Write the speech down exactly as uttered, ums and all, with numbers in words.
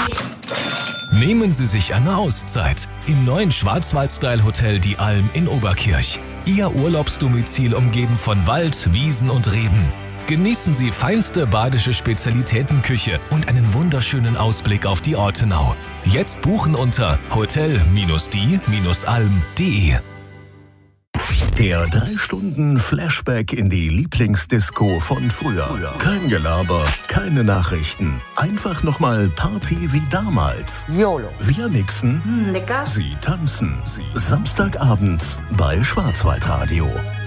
Nehmen Sie sich eine Auszeit im neuen Schwarzwald-Style-Hotel Die Alm in Oberkirch. Ihr Urlaubsdomizil umgeben von Wald, Wiesen und Reben. Genießen Sie feinste badische Spezialitätenküche und einen wunderschönen Ausblick auf die Ortenau. Jetzt buchen unter hotel die alm punkt de. Der drei Stunden Flashback in die Lieblingsdisco von früher. Kein Gelaber, keine Nachrichten. Einfach nochmal Party wie damals. YOLO. Wir mixen, Mm, lecker. Sie tanzen. Samstagabends bei Schwarzwaldradio.